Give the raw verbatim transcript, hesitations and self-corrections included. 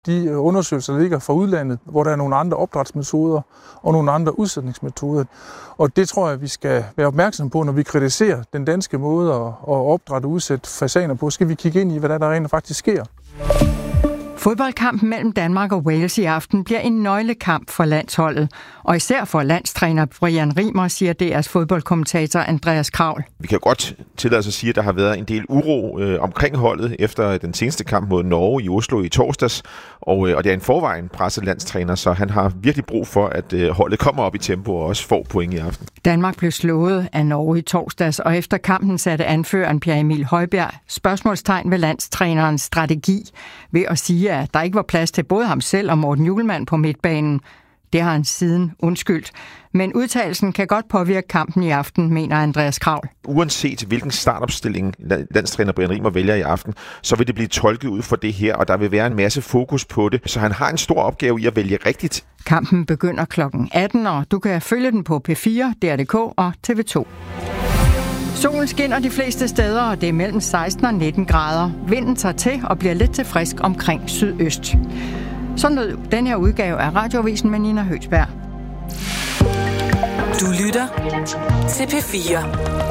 de undersøgelser, der ligger fra udlandet, hvor der er nogle andre opdrætsmetoder og nogle andre udsætningsmetoder. Og det tror jeg, vi skal være opmærksom på, når vi kritiserer den danske måde at opdrætte og udsætte fasaner på. Skal vi kigge ind i, hvad der, der rent faktisk sker. Fodboldkampen mellem Danmark og Wales i aften bliver en nøglekamp for landsholdet, og især for landstræner Brian Rimer, siger D R's fodboldkommentator Andreas Kraul. Vi kan godt tillade os at sige, at der har været en del uro øh, omkring holdet efter den seneste kamp mod Norge i Oslo i torsdags, og, øh, og det er en forvejen presset landstræner, så han har virkelig brug for, at øh, holdet kommer op i tempo og også får point i aften. Danmark blev slået af Norge i torsdags, og efter kampen satte anføreren Pierre Emil Højbjerg spørgsmålstegn ved landstrænerens strategi ved at sige, at der ikke var plads til både ham selv og Morten Hjulmand på midtbanen. Det har han siden undskyldt. Men udtalelsen kan godt påvirke kampen i aften, mener Andreas Kraul. Uanset hvilken startopstilling landstræner Brian Rimer vælger i aften, så vil det blive tolket ud for det her, og der vil være en masse fokus på det. Så han har en stor opgave i at vælge rigtigt. Kampen begynder klokken atten, og du kan følge den på P fire, D R punktum D K og T V to. Solen skinner de fleste steder, og det er mellem seksten og nitten grader. Vinden tager til og bliver lidt til frisk omkring sydøst. Sådan lød den her udgave af Radioavisen med Nina Høgsberg. Du lytter til P fire.